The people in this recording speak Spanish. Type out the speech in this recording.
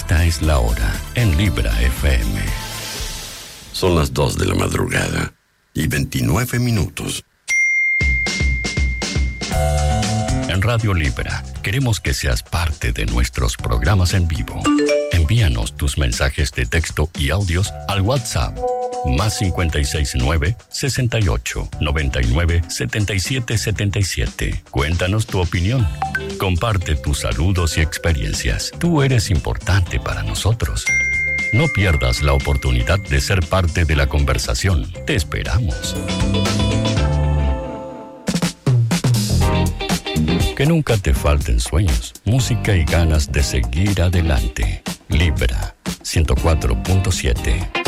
Esta es la hora en Libra FM. Son las 2 de la madrugada y 29 minutos. En Radio Libra queremos que seas parte de nuestros programas en vivo. Envíanos tus mensajes de texto y audios al WhatsApp más 569 68 99 77 77. Cuéntanos tu opinión. Comparte tus saludos y experiencias. Tú eres importante para nosotros. No pierdas la oportunidad de ser parte de la conversación. Te esperamos. Que nunca te falten sueños, música y ganas de seguir adelante. Libra 104.7.